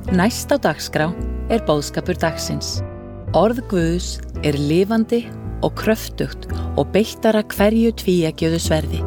Næst á dagskrá boðskapur dagsins. Orð Guðs lifandi og kröftugt og beittara hverju tvíeggjuðu sverði.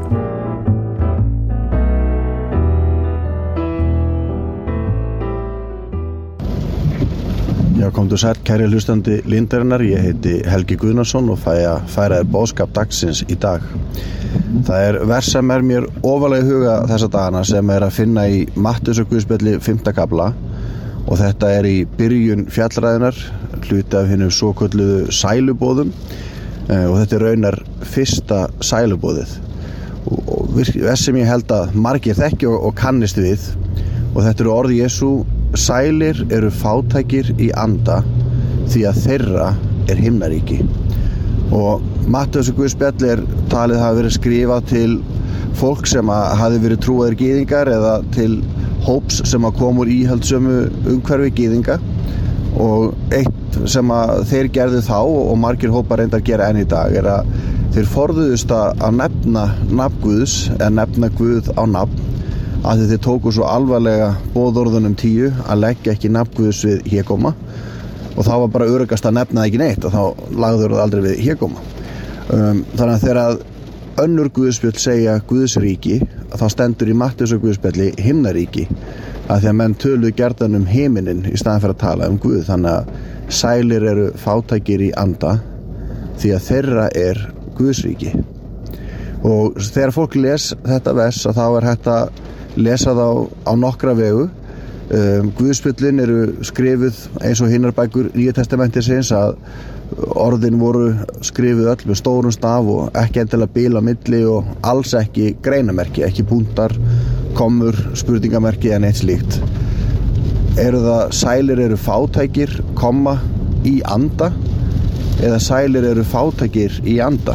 Já, komdu sæll, kæri hlustandi Lindarinnar, ég heiti Helgi Guðnason og færa þér boðskap dagsins í dag. Það vers sem mér ofarlega í huga þessa dagana sem að finna í Mattheusarguðspjalli 5. kafla og þetta í byrjun fjallræðunar, hluti af hinum svokölluðu sæluboðum og þetta raunar fyrsta sæluboðið. Og vers sem ég held að margir þekki og kannist við og þetta eru orð Jesú: sælir eru fátækir í anda því að þeirra himnaríki. Og Mattheusarguðspjall talið hafa verið skrifað til fólk sem hafi verið trúaðir gyðingar eða til hóps sem kom úr íhaldssömu umhverfi gyðinga, og eitt sem þeir gerðu þá og margir hópar reyndar gera enn í dag að þeir forðuðust að nefna nafn Guðs eða nefna Guð á nafn, að þeir tóku svo alvarlega boðorðunum 10 að leggja ekki nafn Guðs við hégóma, og þá var bara öruggast að nefna það ekki neitt og þá lagður það aldrei við hégóma. Þannig að þegar önnur Guðspjöll segja Guðsríki, þá stendur í Mattheusarguðspjalli himnaríki, að því að menn töluðu gjarnan himinin í staðinn fyrir að tala Guð. Þannig að sælir eru fátækir í anda því að þeirra Guðsríki. Og þegar fólk les þetta vers, þá hægt að lesa það á nokkra vegu. Guðspjöllin eru skrifuð eins og hinnar bækur Nýja testamentisins, að orðin voru skrifuð öll með stórum staf og ekki endilega bil á milli og alls ekki greinamerki, ekki punktar, kommur, spurningamerki en eitt slíkt. Eru það sælir eru fátækir, komma, í anda, eða sælir eru fátækir í anda?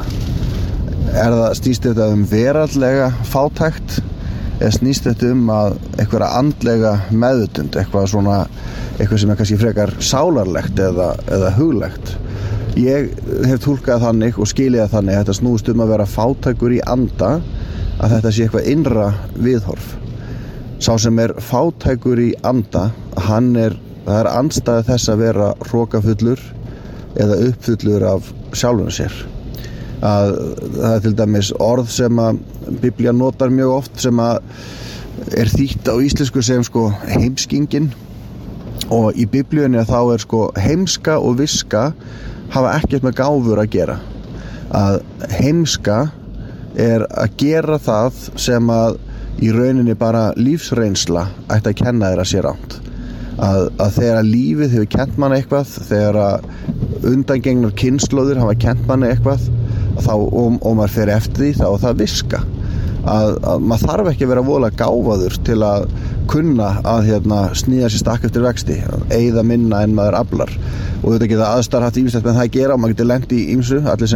Snýst þetta veraldlega fátækt, eða snýst þetta að einhverja andlega meðvitund, eitthvað sem kannski frekar sálarlegt eða huglegt? Ég hef túlkað þannig og skilið það þannig að þetta snúist að vera fátækur í anda, að þetta sé eitthvað innra viðhorf. Sá sem fátækur í anda, það andstæða þess að vera hrokafullur eða uppfullur af sjálfum sér. Það til dæmis orð sem að Biblían notar mjög oft, sem að þýtt á íslensku sem heimskingin, og í Biblíunni þá heimska og viska hafa ekkert með gáfur að gera. Að heimska að gera það sem að í rauninni bara lífsreynsla ætti að kenna þér að sé rangt. Að þegar lífið hefur kennt manni eitthvað, þegar undangengnar kynslóðir hafa kennt manni eitthvað, og maður fer eftir því, þá það viska. Að maður þarf ekki að vera voðalega gáfaður til að kunna að sníða sér stakk eftir vexti, að eyða minna en maður aflar. Og þetta geta aðstæður haft ýmislegt með það að gera og maður getur lent í ýmsu, allir sem